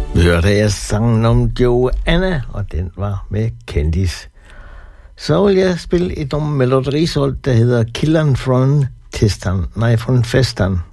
hørte jeg sangen om Joanna, og den var med Candice. Så vil jeg spille et nummer med Lotte Risholt, der hedder Killern från Festan.